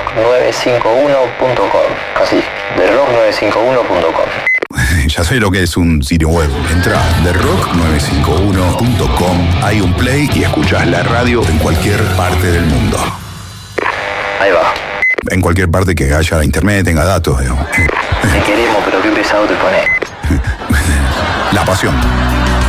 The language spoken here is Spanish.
therock951.com. Así, therock951.com. Ya sé lo que es un sitio web. Entra a therock951.com, hay un play y escuchás la radio en cualquier parte del mundo. Ahí va. En cualquier parte que haya internet, tenga datos, digamos. Te queremos, pero qué pesado te pones. La pasión.